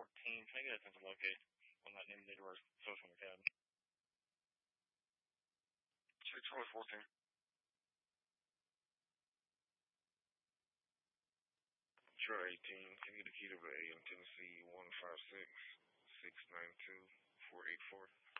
Can I get attention locate on that name date or social media? Check Charlie 14. Sure 18. Can you get the key to the AM Tennessee 156 692 484?